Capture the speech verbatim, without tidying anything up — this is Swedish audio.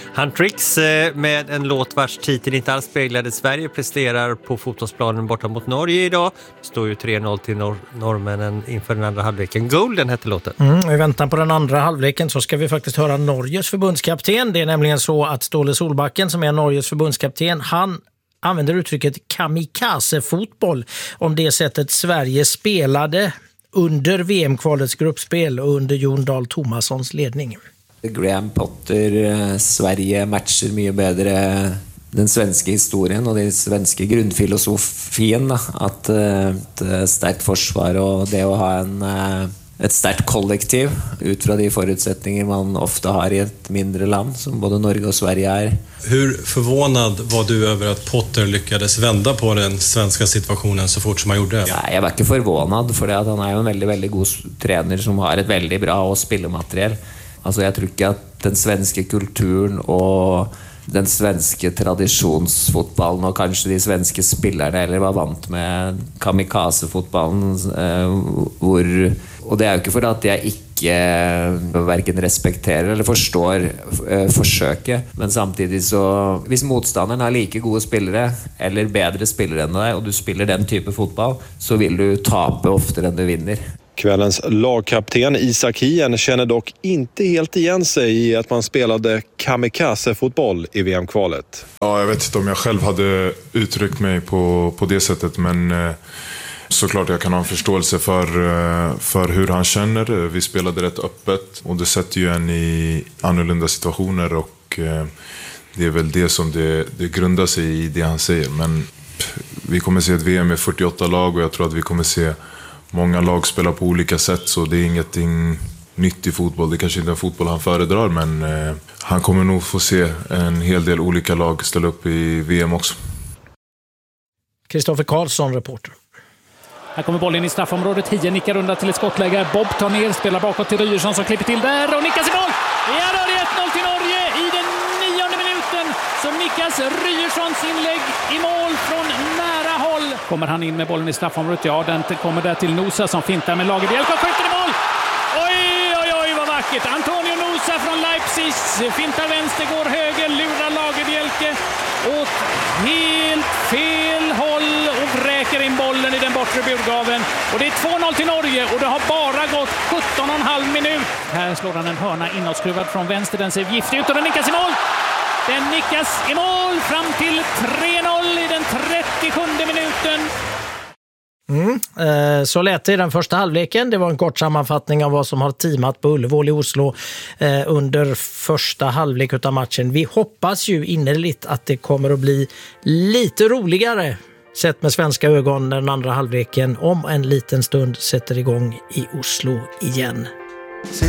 Han Tricks med en låt vars titel inte alls speglade Sverige presterar på fotbollsplanen borta mot Norge idag. Det står ju tre noll till nor- norrmännen inför den andra halvleken. Golden hette låten. Mm, I väntan på den andra halvleken så ska vi faktiskt höra Norges förbundskapten. Det är nämligen så att Ståle Solbacken som är Norges förbundskapten, han använder uttrycket kamikaze-fotboll om det sättet Sverige spelade under V M-kvalets gruppspel och under Jon Dahl Tomassons ledning. Graham Potter, Sverige matcher mycket bättre den svenska historien och den svenska grundfilosofin att ett starkt försvar och det att ha en ett starkt kollektiv utifrån de förutsättningar man ofta har i ett mindre land som både Norge och Sverige är. Hur förvånad var du över att Potter lyckades vända på den svenska situationen så fort som han gjorde? Nej, jag var inte förvånad för att han är en väldigt väldigt god tränare som har ett väldigt bra och spelmaterial. Alltså jag tror inte att den svenska kulturen och den svenska traditionsfotbollen och kanske de svenska spelarna eller var vant med kamikaze-fotbollen eh, hvor, och det är ju inte för att jag inte varken respekterar eller förstår eh, försöket, men samtidigt så hvis motståndaren har lika goda spelare eller bättre spelare än dig och du spelar den typen av fotboll så vill du tape oftare än du vinner. Kvällens lagkapten Isak Hien känner dock inte helt igen sig i att man spelade kamikaze-fotboll i V M-kvalet. Ja, jag vet inte om jag själv hade uttryckt mig på, på det sättet, men eh, såklart jag kan ha en förståelse för, eh, för hur han känner. Vi spelade rätt öppet och det sätter ju en i annorlunda situationer och eh, det är väl det som det, det grundar sig i det han säger. Men pff, vi kommer se ett V M med fyrtioåtta lag och jag tror att vi kommer se många lag spelar på olika sätt, så det är ingenting nytt i fotboll. Det kanske inte är en fotboll han föredrar, men eh, han kommer nog få se en hel del olika lag ställa upp i V M också. Kristoffer Karlsson, reporter. Här kommer bollen i straffområdet. Hien nickar runda till ett skottläge. Bob tar ner, spelar bakåt till Ryerson som klipper till där och nickas i mål. Ja, då är det ett noll till Norge i den nionde minuten. Så nickas Ryerssons inlägg i mål från nära håll. Kommer han in med bollen i straffområdet? Ja, den kommer där till Nosa som fintar med Lagerbielke och skjuter i mål. Oj, oj, oj, vad vackert. Antonio Nosa från Leipzig fintar vänster, går höger, lurar Lagerbielke åt helt fel håll och vräker in bollen i den bortre burgaven. Och det är två noll till Norge och det har bara gått sjutton och en halv minut. Här slår han en hörna inåtskruvad från vänster. Den ser giftig ut och den nickas i mål. Den nickas i mål fram till tre noll i den trettiosjunde minuten. Mm, eh, så lät det i den första halvleken. Det var en kort sammanfattning av vad som har teamat på Ullevål i Oslo eh, under första halvlek av matchen. Vi hoppas ju innerligt att det kommer att bli lite roligare sett med svenska ögon den andra halvleken om en liten stund sätter igång i Oslo igen.